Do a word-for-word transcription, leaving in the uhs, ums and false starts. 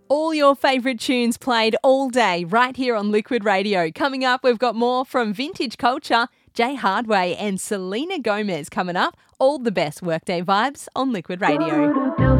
All your favourite tunes played all day right here on Liquid Radio. Coming up, we've got more from Vintage Culture, Jay Hardway and Selena Gomez coming up. All the best workday vibes on Liquid Radio.